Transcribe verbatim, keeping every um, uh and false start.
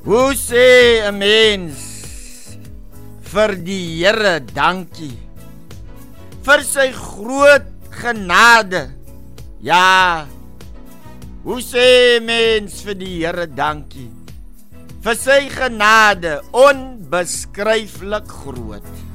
Hoe sê 'n mens vir die Here dankie vir sy groot genade? Ja, hoe sê 'n mens vir die Here dankie vir sy genade onbeskryflik groot?